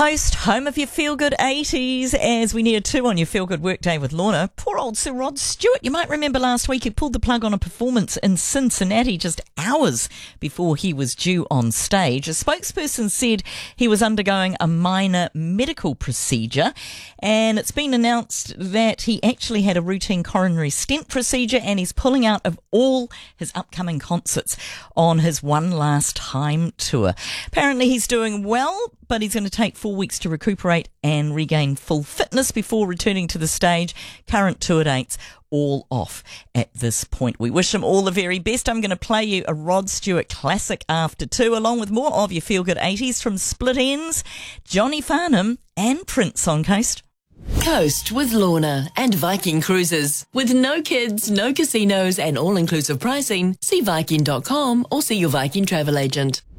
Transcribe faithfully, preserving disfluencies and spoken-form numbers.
Coast, home of your feel-good eighties, as we near two on your feel-good workday with Lorna. Poor old Sir Rod Stewart. You might remember last week he pulled the plug on a performance in Cincinnati just hours before he was due on stage. A spokesperson said he was undergoing a minor medical procedure, and it's been announced that he actually had a routine coronary stent procedure and he's pulling out of all his upcoming concerts on his One Last Time tour. Apparently he's doing well, but he's going to take four weeks to recuperate and regain full fitness before returning to the stage. Current tour dates all off at this point. We wish him all the very best. I'm going to play you a Rod Stewart classic after two, along with more of your feel-good eighties from Split Enz, Johnny Farnham and Prince on Coast. Coast with Lorna and Viking Cruises. With no kids, no casinos and all-inclusive pricing, see Viking dot com or see your Viking travel agent.